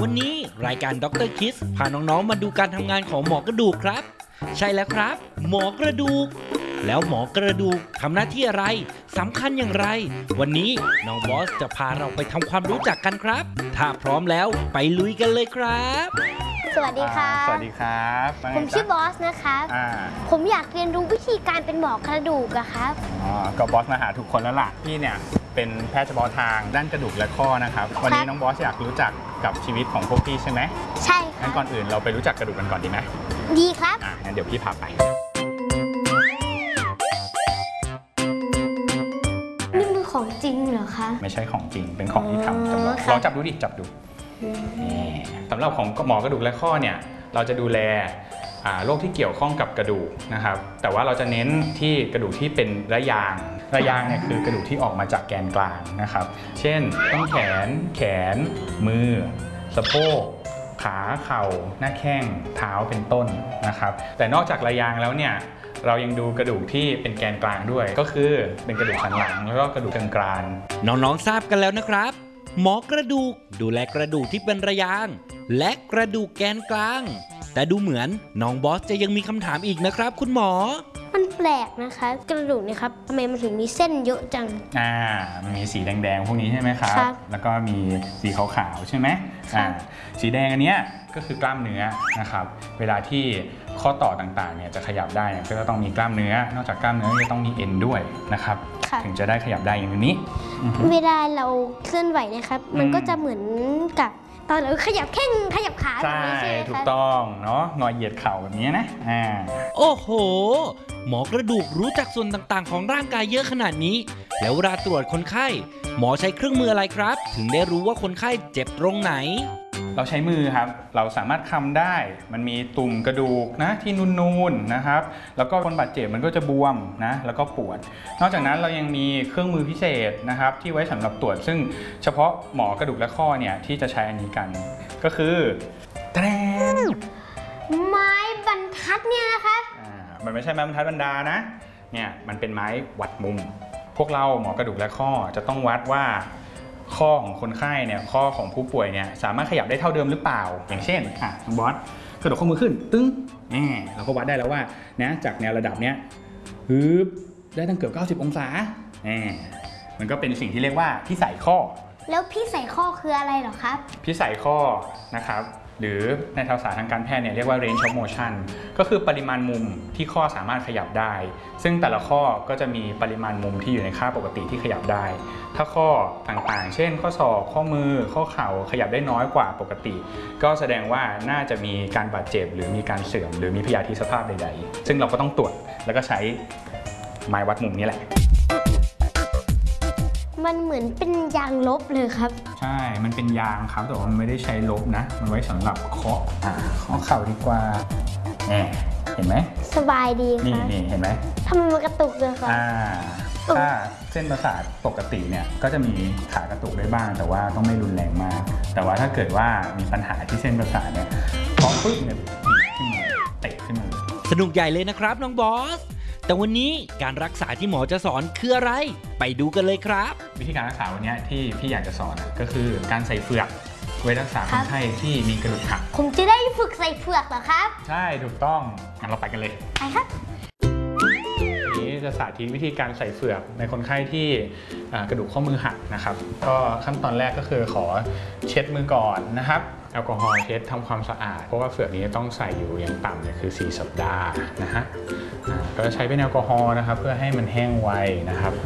วันนี้รายการดร. คิสพาน้องๆมาดูการทำงานของหมอกระดูกครับใช่แล้วครับหมอกระดูกแล้วหมอกระดูกทำหน้าที่อะไรสำคัญอย่างไรวันนี้น้องบอสจะพาเราไปทำความรู้จักกันครับถ้าพร้อมแล้วไปลุยกันเลยครับสวัสดีค่ะสวัสดีครับผมชื่อบอสนะครับผมอยากเรียนรู้วิธีการเป็นหมอกระดูกอะครับก็บอสมาหาทุกคนแล้วล่ะพี่เนี่ยเป็นแพทย์เฉพาะทางด้านกระดูกและข้อนะครับวันนี้น้องบอสอยากรู้จักกับชีวิตของพวกพี่ใช่ไหมใช่ครับงั้นก่อนอื่นเราไปรู้จักกระดูกกันก่อนดีไหมดีครับงั้นเดี๋ยวพี่พาไปนี่มันของจริงเหรอคะไม่ใช่ของจริงเป็นของที่ทำจำลองลองจับดูดิจับดูสำหรับของหมอกระดูกและข้อเนี่ยเราจะดูแลโรคที่เกี่ยวข้องกับกระดูกนะครับแต่ว่าเราจะเน้นที่กระดูกที่เป็นระยางเนี่ยคือกระดูกที่ออกมาจากแกนกลางนะครับเช่นต้นแขนมือสะโพกขาเข่าหน้าแข้งเท้าเป็นต้นนะครับแต่นอกจากระยางแล้วเนี่ยเรายังดูกระดูกที่เป็นแกนกลางด้วยก็คือเป็นกระดูกสันหลังแล้วก็กระดูกเชิงกรานน้องๆทราบกันแล้วนะครับหมอกระดูกดูแลกระดูกที่เป็นระยางและกระดูกแกนกลางแต่ดูเหมือนน้องบอสจะยังมีคำถามอีกนะครับคุณหมอมันแปลกนะคะกระดูกเนี่ยครับทำไมมันถึงมีเส้นเยอะจังมันมีสีแดงๆพวกนี้ใช่ไหมครับแล้วก็มีสีขาวๆใช่ไหมสีแดงอันเนี้ยก็คือกล้ามเนื้อนะครับเวลาที่ข้อต่อต่างๆเนี่ยจะขยับได้ก็จะต้องมีกล้ามเนื้อนอกจากกล้ามเนื้อจะต้องมีเอ็นด้วยนะครับถึงจะได้ขยับได้อย่างนี้เวลาเราเคลื่อนไหวนะครับมันก็จะเหมือนกับตอนเราขยับแข้งขยับขาแบบนี้ใช่ไหมคะถูกต้องเนาะงอเหยียดเข่าแบบนี้นะโอ้โหหมอกระดูกรู้จักส่วนต่างๆของร่างกายเยอะขนาดนี้แล้วเวลาตรวจคนไข้หมอใช้เครื่องมืออะไรครับถึงได้รู้ว่าคนไข้เจ็บตรงไหนเราใช้มือครับเราสามารถคำได้มันมีตุ่มกระดูกนะที่นูนๆนะครับแล้วก็คนบาดเจ็บมันก็จะบวมนะแล้วก็ปวดนอกจากนั้นเรายังมีเครื่องมือพิเศษนะครับที่ไว้สำหรับตรวจซึ่งเฉพาะหมอกระดูกและข้อเนี่ยที่จะใช้อันนี้กันก็คือแตรไม้บรรทัดเนี่ยนะคะมันไม่ใช่ไม้บรรทัดบรรดานะเนี่ยมันเป็นไม้วัดมุมพวกเราหมอกระดูกและข้อจะต้องวัดว่าข้อของคนไข้เนี่ยข้อของผู้ป่วยเนี่ยสามารถขยับได้เท่าเดิมหรือเปล่าอย่างเช่นน้องบอสกระดกข้อมือขึ้นตึ้งเราก็วัดได้แล้วว่านะจากแนวระดับเนี้ยได้ตั้งเกือบ90 องศามันก็เป็นสิ่งที่เรียกว่าพิสัยข้อแล้วพิสัยข้อคืออะไรหรอครับพิสัยข้อนะครับหรือในภาษาทางการแพทย์เนี่ยเรียกว่า range of motion ก็คือปริมาณมุมที่ข้อสามารถขยับได้ซึ่งแต่ละข้อก็จะมีปริมาณมุมที่อยู่ในค่าปกติที่ขยับได้ถ้าข้อต่างๆเช่นข้อศอกข้อมือข้อเข่าขยับได้น้อยกว่าปกติก็แสดงว่าน่าจะมีการบาดเจ็บหรือมีการเสื่อมหรือมีพยาธิสภาพใดๆซึ่งเราก็ต้องตรวจแล้วก็ใช้ไม้วัดมุมนี้แหละมันเหมือนเป็นยางลบเลยครับใช่มันเป็นยางครับแต่ว่ามันไม่ได้ใช้ลบนะมันไว้สำหรับเคาะข้อเข่าดีกว่าเห็นไหมสบายดีค่ะนี่เห็นไหมทำไมมันกระตุกเลยคะถ้าเส้นประสาทปกติเนี่ยก็จะมีขากระตุกได้บ้างแต่ว่าต้องไม่รุนแรงมากแต่ว่าถ้าเกิดว่ามีปัญหาที่เส้นประสาทเนี่ยพอปึ๊บเนี่ยขึ้นมาเตะขึ้นมาสนุกใหญ่เลยนะครับน้องบอสแต่วันนี้การรักษาที่หมอจะสอนคืออะไรไปดูกันเลยครับวิธีการรักษาวันนี้ที่พี่อยากจะสอนก็คือการใส่เฟือกไว้รักษาคนไข้ที่มีกระดูกหักผมจะได้ฝึกใส่เฟือกเหรอครับใช่ถูกต้องงั้นเราไปกันเลยไปครับนี้จะสาธิตวิธีการใส่เฟือกในคนไข้ที่กระดูกข้อมือหักนะครับก็ขั้นตอนแรกก็คือขอเช็ดมือก่อนนะครับแอลกอฮอล์เช็ดทำความสะอาดเพราะว่าเฟือกนี้ต้องใส่อยู่อย่างต่ำเนี่ยคือ4 สัปดาห์นะฮะก็ใช้เป็นแอลกอฮอล์นะครับเพื่อให้มันแห้งไวนะครับ